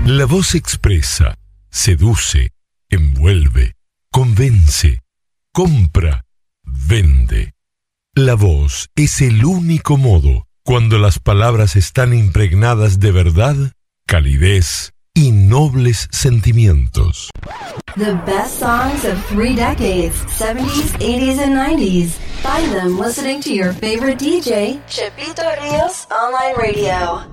La voz expresa, seduce, envuelve, convence, compra, vende. La voz es el único modo, cuando las palabras están impregnadas de verdad, calidez y nobles sentimientos. The best songs of 3 decades, 70s, 80s, and 90s. Find them listening to your favorite DJ, Chipito Rios Online Radio.